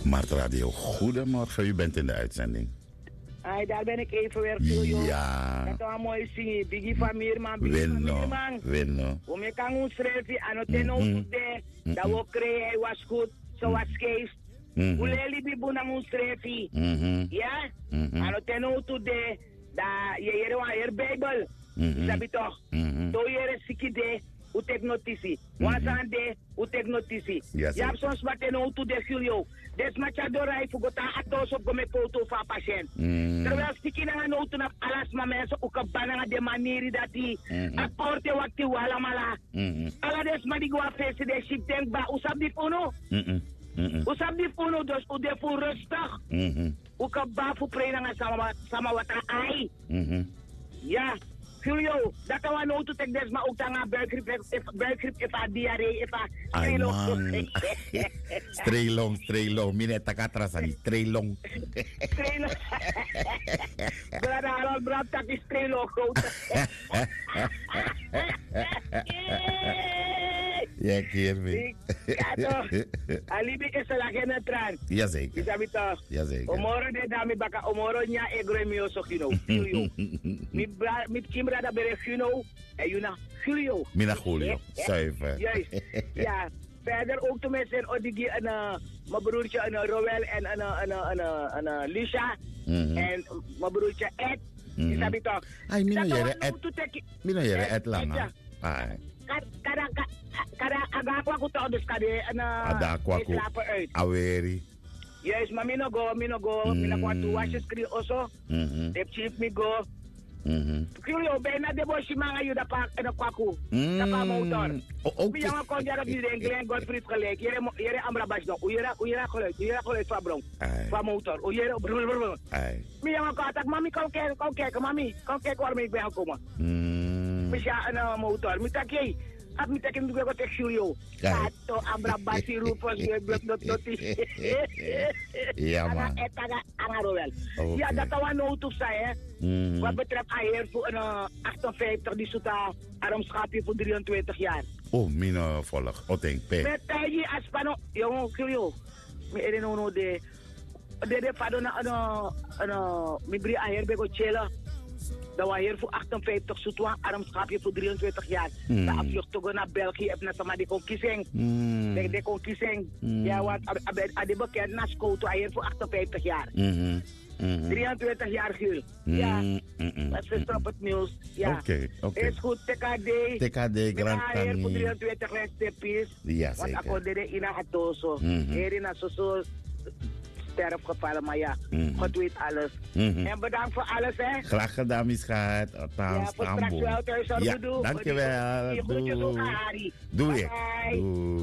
Mart Radio, goedemorgen. U bent in de uitzending. Ay, daar ben ik even weer voor, joh. Ja. Dat was mooi zien. Biggie van Meerman, Biggie van Meerman. Winno. Om je kan ons schrijven aan het tenno de. Dat we kregen, hij was goed. Zo was scheef. Hoe lelijk die boen aan ons schrijven. Ja? Aan het tenno de. Dat je hier een Bijbel. Dat is toch? Door je zieke u tek notitie. Wansan de, u tek notitie. Je hebt soms wat en auto de Julio. Des machadora heeft gota atos op met foto van patiënt. Terwijl stikken aan een auto naar alles maar mensen ook op banen de manier dat die apporte wat die wala mala. Alla des maar die gwa feest de ship denk ba usab die fono. Usab die fono dus u de voor rustig. Ook op ba voor prena sama wat ai. Ja. Julio, dat kan we nooit doen, dus maar ook dan buikgrip, even diarree, even strelong. Strelong. Mine takatrasani, strelong. Strelong. Brada halal brad tak is strelong. Ja, keer mee. Ja toch. Alibi is er geen traan. Jazeker. Is dat toch? Jazeker. Omoro de dame baka omoro nya egre mio sokino. Julio. Mit Kimbra da bere Julio. En Juna Julio. Mina Julio. Zuiver. Juist. Ja. Verder ook te mensen Odigi en mijn broertje en Roel en Lisha. En mijn broertje Ed. Is dat toch? Ay, Mina jere Ed lang. Ay. Kada agakwa ko to dus kade adakwa ko aweri. Yes, ma mino go mina ko to wash screen also. The chief me go. Julio bena de boshi manga yuda pa na kwaku. Da pa motor. Biya ma ko jara bi Glen Godfrey gelijk. Yere amra bas do. Uyera gelijk fa bron. Fa motor. Uyera brr. Ai. Biya ma ko atak mami ko ke mami. Ko ke ko arme be akoma. Misha na motor. Mitake. At mitake ndugu ko tek Julio. Kato amra basi rupos dot. Ja man. Etaga angarowel. Ja, dat kan nou toe zijn. Wat betreft AR voor een 58 die zoet armschapje voor 23 jaar. Oh, mina volg. O denk pe. Met taji aspano, jongen, Julio. Me ere no de fado na mi bri AR bego chela. Dat was hier voor 58 zoetwa armschapje voor 23 jaar. De afvlucht toch naar België heb net maar die kon kiezen. De kon kiezen. Ja, want de bekend naar school toe hier voor 58 jaar. 23 jaar gul. Ja, dat is op het nieuws. Ja, is goed. TKD, Grand Canyon. Voor 23 restepjes. Ja, want zeker. ik hoorde in Hatoso. Hier in Hatoso. Sterfgevallen, maar ja, God weet alles. En bedankt voor alles, hè. Graag gedaan, misgaat. Ja, voor straks wel thuis. Ja, dankjewel. Doei. Doei.